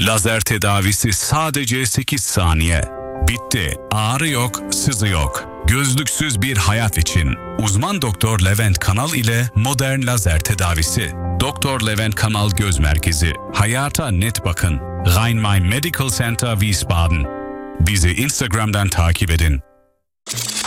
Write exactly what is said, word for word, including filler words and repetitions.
Lazer tedavisi sadece sekiz saniye. Bitti. Ağrı yok, sızı yok. Gözlüksüz bir hayat için. Uzman Doktor Levent Kanal ile modern lazer tedavisi. Doktor Levent Kanal Göz Merkezi. Hayata net bakın. Rhein-Main Medical Center Wiesbaden. Bizi Instagram'dan takip edin.